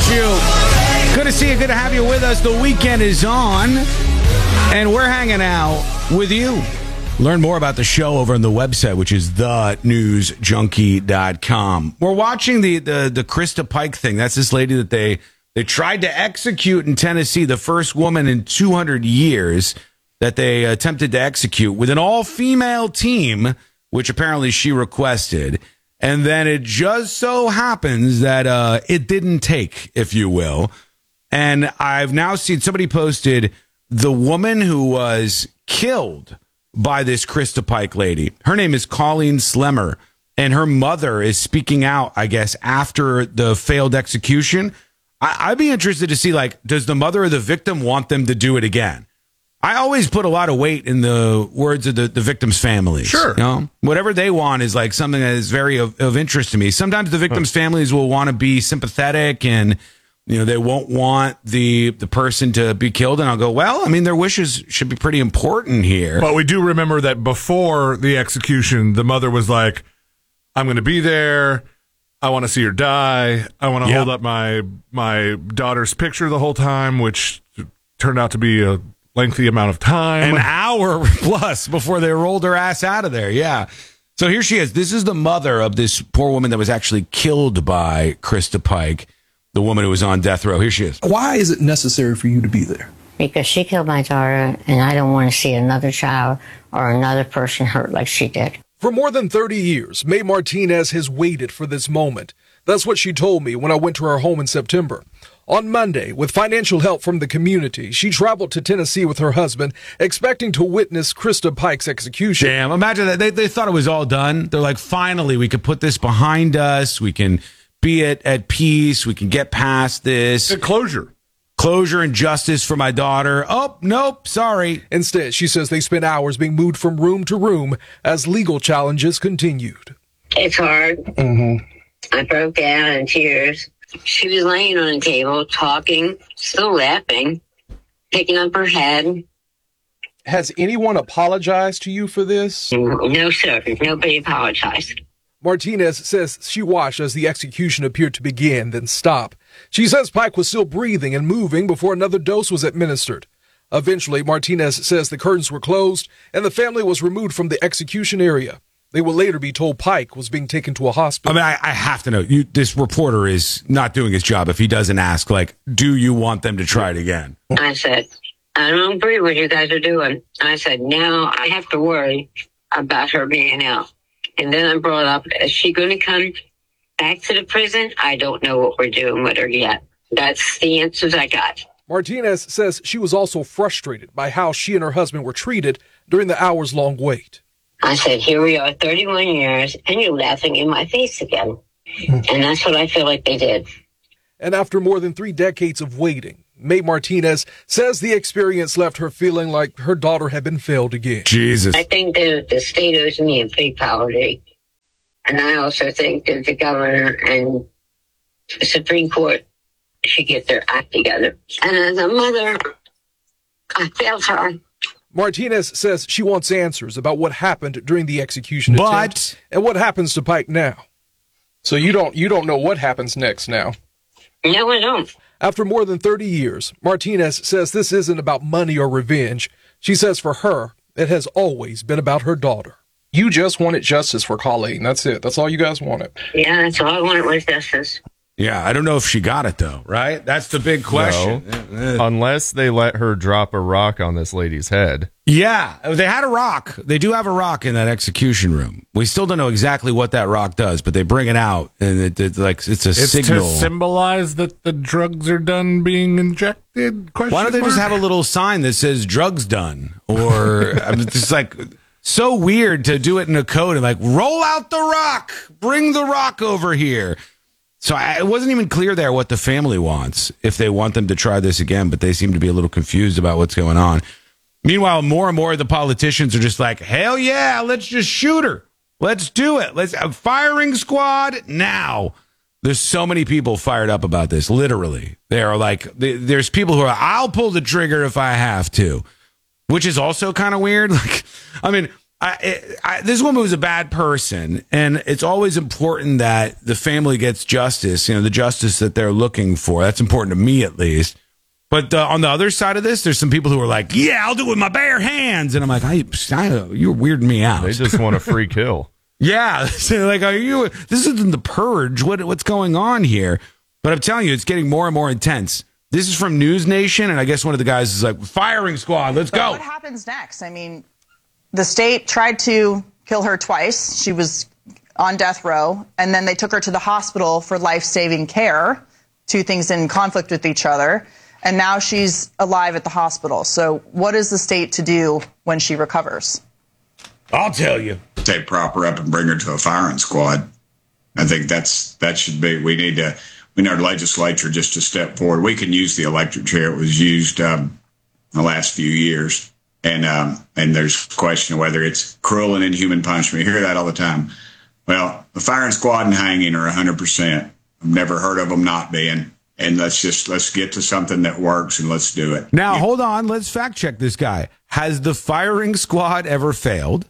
you. Good to see you. Good to have you with us. The weekend is on, and we're hanging out with you. Learn more about the show over on the website, which is thenewsjunkie.com. We're watching the Krista Pike thing. That's this lady that they tried to execute in Tennessee, the first woman in 200 years that they attempted to execute with an all-female team, which apparently she requested. And then it just so happens that it didn't take, if you will. And I've now seen somebody posted the woman who was killed by this Krista Pike lady. Her name is Colleen Slemmer, and her mother is speaking out, I guess, after the failed execution. I'd be interested to see, like, does the mother of the victim want them to do it again? I always put a lot of weight in the words of the victim's families. Sure. You know? Whatever they want is like something that is very of interest to me. Sometimes the victim's families will want to be sympathetic and, you know, they won't want the person to be killed. And I'll go, well, I mean, their wishes should be pretty important here. But we do remember that before the execution, the mother was like, I'm going to be there. I want to see her die. I want to hold up my daughter's picture the whole time, which turned out to be a lengthy amount of time. An hour plus before they rolled her ass out of there. Yeah. So here she is. This is the mother of this poor woman that was actually killed by Krista Pike, the woman who was on death row. Here she is. Why is it necessary for you to be there? Because she killed my daughter, and I don't want to see another child or another person hurt like she did. For more than 30 years, May Martinez has waited for this moment. That's what she told me when I went to her home in September. On Monday, with financial help from the community, she traveled to Tennessee with her husband, expecting to witness Krista Pike's execution. Damn, imagine that. They thought it was all done. They're like, finally, we could put this behind us. We can be at peace. We can get past this. Closure and justice for my daughter. Oh, nope, sorry. Instead, she says they spent hours being moved from room to room as legal challenges continued. It's hard. Mm-hmm. I broke down in tears. She was laying on the table, talking, still laughing, picking up her head. Has anyone apologized to you for this? No, sir. Nobody apologized. Martinez says she watched as the execution appeared to begin, then stop. She says Pike was still breathing and moving before another dose was administered. Eventually, Martinez says the curtains were closed and the family was removed from the execution area. They will later be told Pike was being taken to a hospital. I mean, I have to know, this reporter is not doing his job if he doesn't ask, like, do you want them to try it again? I said, I don't agree with what you guys are doing. I said, now I have to worry about her being out. And then I brought up, is she going to come back to the prison? I don't know what we're doing with her yet. That's the answers I got. Martinez says she was also frustrated by how she and her husband were treated during the hours-long wait. I said, here we are, 31 years, and you're laughing in my face again. And that's what I feel like they did. And after more than 3 decades of waiting, May Martinez says the experience left her feeling like her daughter had been failed again. Jesus. I think that the state owes me a big apology. And I also think that the governor and the Supreme Court should get their act together. And as a mother, I failed her. Martinez says she wants answers about what happened during the execution attempt and what happens to Pike now. So you don't know what happens next now? No, I don't. After more than 30 years, Martinez says this isn't about money or revenge. She says for her, it has always been about her daughter. You just wanted justice for Colleen. That's it. That's all you guys wanted. Yeah, that's all I wanted was justice. Yeah, I don't know if she got it, though, right? That's the big question. No, unless they let her drop a rock on this lady's head. Yeah, they had a rock. They do have a rock in that execution room. We still don't know exactly what that rock does, but they bring it out, and it's a signal. To symbolize that the drugs are done being injected? Why don't they just have a little sign that says drugs done? Or I mean, it's just like so weird to do it in a code and like roll out the rock, bring the rock over here. So it wasn't even clear there what the family wants, if they want them to try this again, but they seem to be a little confused about what's going on. Meanwhile, more and more of the politicians are just like, hell yeah, let's just shoot her. Let's do it. Let's a firing squad now. There's so many people fired up about this, literally. They are like, there's people who are, I'll pull the trigger if I have to, which is also kind of weird. Like, I mean, this woman was a bad person, and it's always important that the family gets justice, the justice that they're looking for. That's important to me, at least. But on the other side of this, there's some people who are like, yeah, I'll do it with my bare hands. And I'm like, you're weirding me out. They just want a free kill. Yeah. So like, this isn't the purge. What's going on here? But I'm telling you, it's getting more and more intense. This is from News Nation, and I guess one of the guys is like, firing squad, let's go. What happens next? I mean, the state tried to kill her twice. She was on death row, and then they took her to the hospital for life-saving care, two things in conflict with each other, and now she's alive at the hospital. So what is the state to do when she recovers? I'll tell you. Take prop her up and bring her to a firing squad. I think that should be, we need our legislature just to step forward. We can use the electric chair. It was used the last few years. And there's a question of whether it's cruel and inhuman punishment. You hear that all the time. Well, the firing squad and hanging are 100%. I've never heard of them not being. And let's get to something that works, and let's do it. Now, hold on. Let's fact check this guy. Has the firing squad ever failed?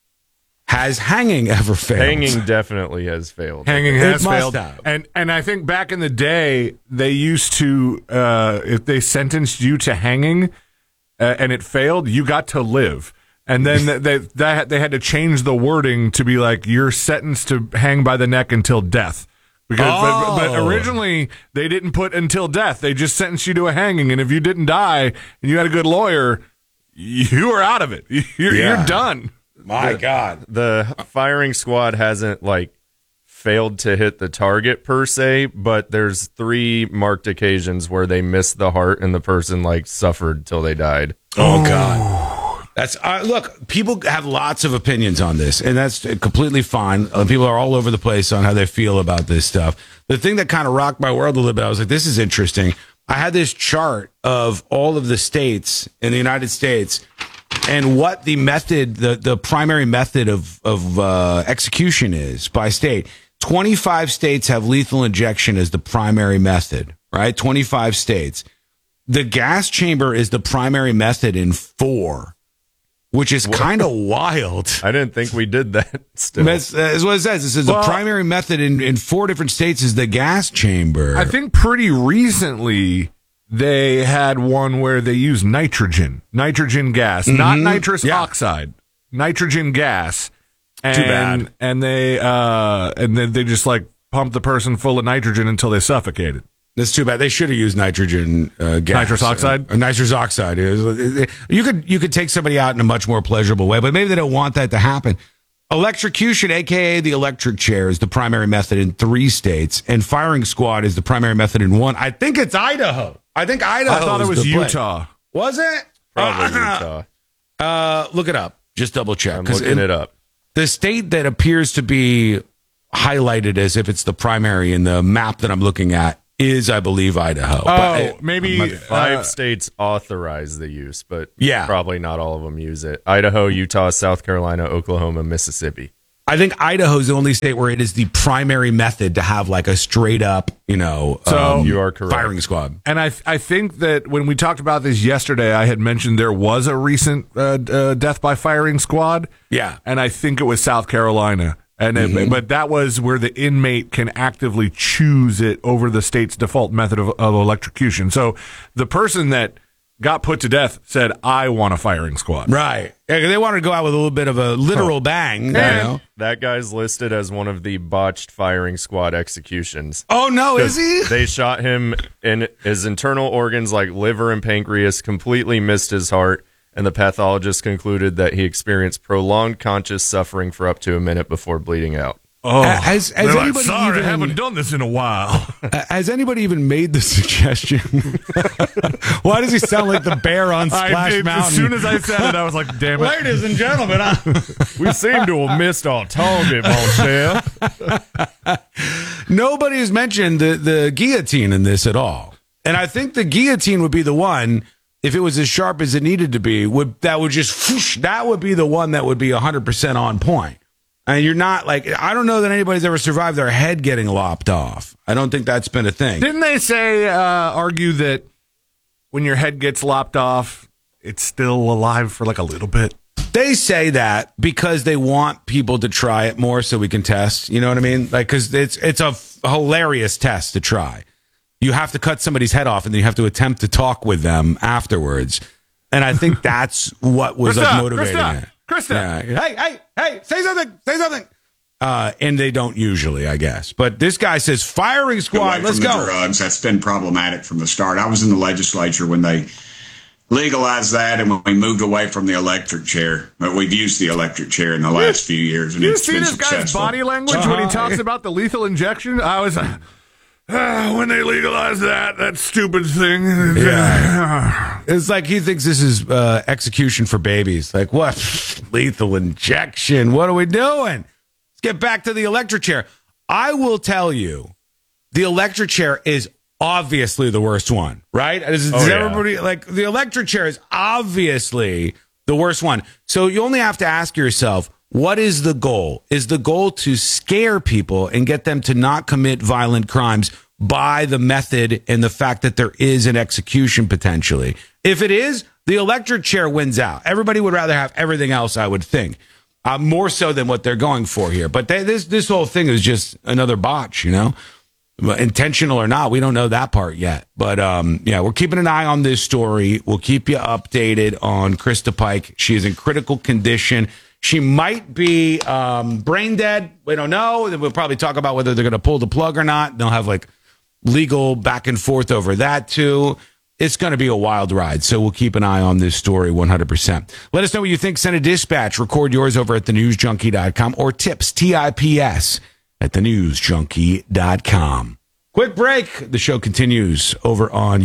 Has hanging ever failed? Hanging definitely has failed. Hanging has It must failed. have. And I think back in the day, they used to, if they sentenced you to hanging and it failed, you got to live. And then they had to change the wording to be like, you're sentenced to hang by the neck until death. Because, but originally, they didn't put until death. They just sentenced you to a hanging. And if you didn't die and you had a good lawyer, you were out of it. You're done. My God. The firing squad hasn't failed to hit the target per se, but there's 3 marked occasions where they missed the heart and the person suffered till they died. Oh God. That's look, people have lots of opinions on this, and that's completely fine. People are all over the place on how they feel about this stuff. The thing that kind of rocked my world a little bit, I was like, this is interesting. I had this chart of all of the states in the United States and what the method, the primary method of execution is by state. 25 states have lethal injection as the primary method, right? 25 states. The gas chamber is the primary method in 4. Which is kind of wild. I didn't think we did that still. That's what it says. It says the primary method in 4 different states is the gas chamber. I think pretty recently they had one where they used nitrogen gas, not nitrous oxide, nitrogen gas. And, too bad. And then they just pumped the person full of nitrogen until they suffocated. That's too bad. They should have used nitrogen gas. Nitrous oxide? Nitrous oxide. You could take somebody out in a much more pleasurable way, but maybe they don't want that to happen. Electrocution, a.k.a. the electric chair, is the primary method in 3 states, and firing squad is the primary method in 1. I think it's Idaho. I thought it was Utah. Was it? Probably Utah. Look it up. Just double check. I'm looking it up. The state that appears to be highlighted as if it's the primary in the map that I'm looking at is, I believe, Idaho. Maybe 5 states authorize the use, but yeah, probably not all of them use it. Idaho, Utah, South Carolina, Oklahoma, Mississippi. I think Idaho is the only state where it is the primary method to have a straight up, you are correct. Firing squad. And I think that when we talked about this yesterday, I had mentioned there was a recent death by firing squad. Yeah. And I think it was South Carolina. And but that was where the inmate can actively choose it over the state's default method of electrocution. So the person that got put to death said, I want a firing squad. Right. Yeah, they wanted to go out with a little bit of a literal bang. That guy's listed as one of the botched firing squad executions. Oh, no, is he? They shot him in his internal organs like liver and pancreas, completely missed his heart. And the pathologist concluded that he experienced prolonged conscious suffering for up to a minute before bleeding out. Oh, has anybody sorry, I haven't done this in a while. Has anybody even made the suggestion? Why does he sound like the bear on Splash Mountain? As soon as I said it, I was like, damn it. Ladies and gentlemen, we seem to have missed our target, mon cher. Nobody has mentioned the guillotine in this at all. And I think the guillotine would be the one, if it was as sharp as it needed to be, that would be the one that would be 100% on point. And you're not I don't know that anybody's ever survived their head getting lopped off. I don't think that's been a thing. Didn't they argue that when your head gets lopped off, it's still alive for a little bit? They say that because they want people to try it more so we can test. You know what I mean? Like, because it's a hilarious test to try. You have to cut somebody's head off and then you have to attempt to talk with them afterwards. And I think that's what was like motivating it. Krista. Yeah. Hey, say something. And they don't usually, I guess. But this guy says, firing squad, let's go. Drugs, that's been problematic from the start. I was in the legislature when they legalized that and when we moved away from the electric chair. But we've used the electric chair in the last few years, and it's been successful. You see this guy's body language when he talks about the lethal injection? I was when they legalized that stupid thing. Yeah. It's like he thinks this is execution for babies. Like, what? Lethal injection. What are we doing? Let's get back to the electric chair. I will tell you, the electric chair is obviously the worst one, right? Everybody like the electric chair is obviously the worst one. So you only have to ask yourself, what is the goal? Is the goal to scare people and get them to not commit violent crimes by the method and the fact that there is an execution potentially? If it is, the electric chair wins out. Everybody would rather have everything else, I would think, more so than what they're going for here. But this whole thing is just another botch, you know? Intentional or not, we don't know that part yet. But yeah, we're keeping an eye on this story. We'll keep you updated on Krista Pike. She is in critical condition. She might be brain dead. We don't know. We'll probably talk about whether they're going to pull the plug or not. They'll have like legal back and forth over that too. It's going to be a wild ride. So we'll keep an eye on this story 100%. Let us know what you think. Send a dispatch. Record yours over at thenewsjunkie.com or tips, TIPS, at thenewsjunkie.com. Quick break. The show continues over on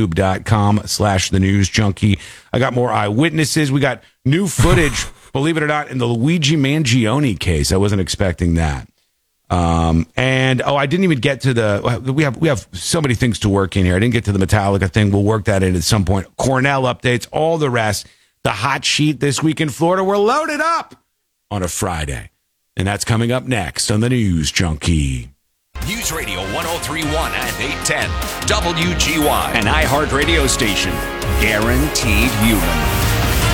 youtube.com/thenewsjunkie. I got more eyewitnesses. We got new footage, believe it or not, in the Luigi Mangione case. I wasn't expecting that. I didn't even get to we have so many things to work in here. I didn't get to the Metallica thing. We'll work that in at some point. Cornell updates, all the rest. The hot sheet this week in Florida. We're loaded up on a Friday. And that's coming up next on the News Junkie. News Radio 103.1 and 810. WGY. An iHeart radio station. Guaranteed human.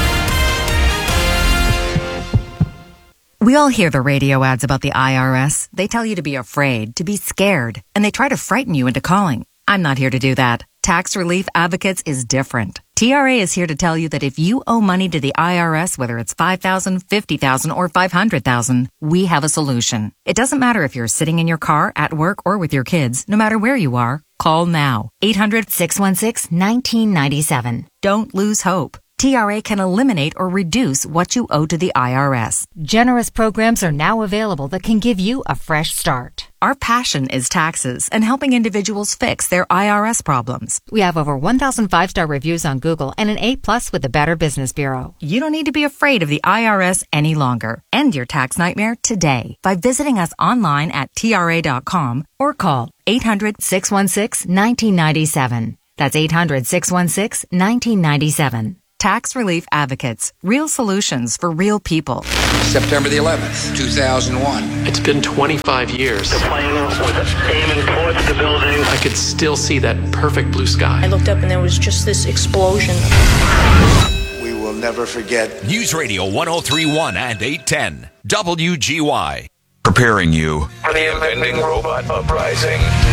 We all hear the radio ads about the IRS. They tell you to be afraid, to be scared, and they try to frighten you into calling. I'm not here to do that. Tax Relief Advocates is different. TRA is here to tell you that if you owe money to the IRS, whether it's $5,000, $50,000, or $500,000, we have a solution. It doesn't matter if you're sitting in your car, at work, or with your kids. No matter where you are, call now. 800-616-1997. Don't lose hope. TRA can eliminate or reduce what you owe to the IRS. Generous programs are now available that can give you a fresh start. Our passion is taxes and helping individuals fix their IRS problems. We have over 1,000 5-star reviews on Google and an A+ with the Better Business Bureau. You don't need to be afraid of the IRS any longer. End your tax nightmare today by visiting us online at TRA.com or call 800-616-1997. That's 800-616-1997. Tax Relief Advocates. Real solutions for real people. September the 11th, 2001. It's been 25 years. The plane was aiming towards the building. I could still see that perfect blue sky. I looked up and there was just this explosion. We will never forget. News Radio 103.1 and 810. WGY. Preparing you For the impending robot uprising.